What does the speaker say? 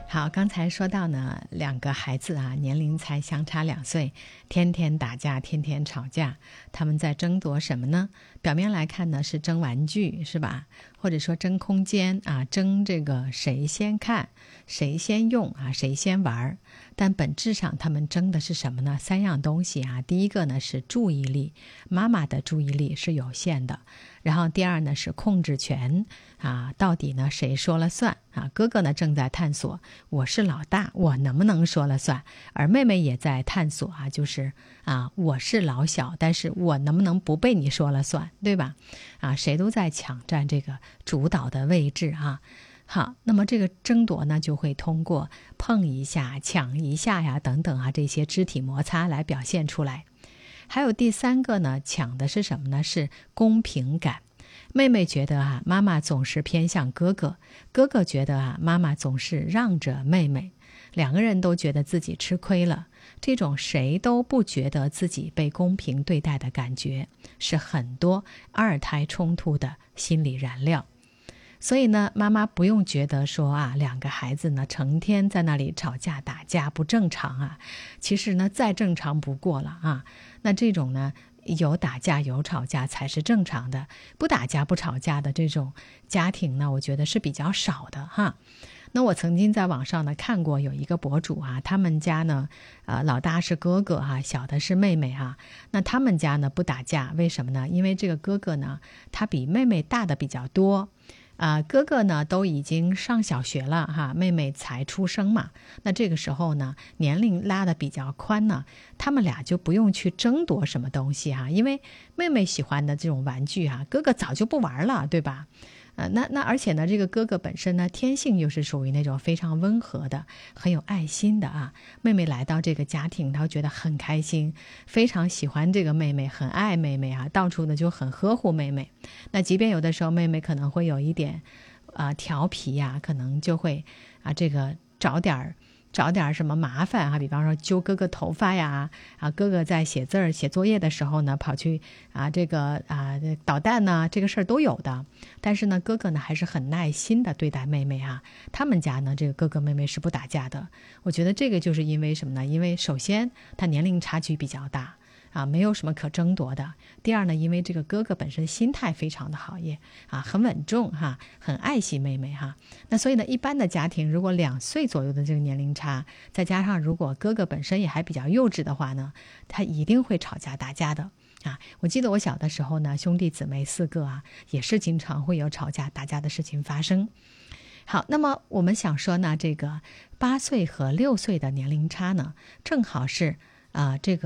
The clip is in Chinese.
好，刚才说到呢，两个孩子啊，年龄才相差2岁，天天打架，天天吵架，他们在争夺什么呢？表面来看呢，是争玩具，是吧？或者说争空间啊，争这个谁先看，谁先用啊，谁先玩。但本质上他们争的是什么呢？3样东西啊。第一个呢是注意力，妈妈的注意力是有限的。然后第二呢是控制权啊，到底呢谁说了算啊？哥哥呢正在探索，我是老大，我能不能说了算？而妹妹也在探索啊，就是我是老小，但是我能不能不被你说了算，对吧？谁都在抢占这个主导的位置啊。好，那么这个争夺呢，就会通过碰一下、抢一下呀等等啊，这些肢体摩擦来表现出来。还有第3个呢，抢的是什么呢？是公平感。妹妹觉得妈妈总是偏向哥哥，哥哥觉得妈妈总是让着妹妹，两个人都觉得自己吃亏了。这种谁都不觉得自己被公平对待的感觉，是很多2胎冲突的心理燃料。所以呢，妈妈不用觉得说2个孩子呢成天在那里吵架打架不正常啊，其实呢再正常不过了啊。那这种呢有打架有吵架才是正常的，不打架不吵架的这种家庭呢，我觉得是比较少的哈。那我曾经在网上呢看过有一个博主他们家呢老大是哥哥小的是妹妹那他们家呢不打架，为什么呢？因为这个哥哥呢他比妹妹大的比较多。哥哥呢都已经上小学了妹妹才出生嘛，那这个时候呢年龄拉得比较宽呢，他们俩就不用去争夺什么东西因为妹妹喜欢的这种玩具哥哥早就不玩了，对吧？那而且呢，这个哥哥本身呢，天性又是属于那种非常温和的、很有爱心的妹妹来到这个家庭，他觉得很开心，非常喜欢这个妹妹，很爱妹妹到处呢就很呵护妹妹。那即便有的时候妹妹可能会有一点调皮可能就会这个找点什么麻烦比方说揪哥哥头发呀哥哥在写字写作业的时候呢跑去这个捣蛋呢，这个事儿都有的。但是呢哥哥呢还是很耐心的对待妹妹他们家呢这个哥哥妹妹是不打架的。我觉得这个就是因为什么呢？因为首先他年龄差距比较大没有什么可争夺的。第二呢，因为这个哥哥本身心态非常的好，也很稳重很爱惜妹妹那所以呢，一般的家庭如果2岁左右的这个年龄差，再加上如果哥哥本身也还比较幼稚的话呢，他一定会吵架打架的我记得我小的时候呢，兄弟姊妹4个也是经常会有吵架打架的事情发生。好，那么我们想说呢，这个8岁和6岁的年龄差呢，正好是这个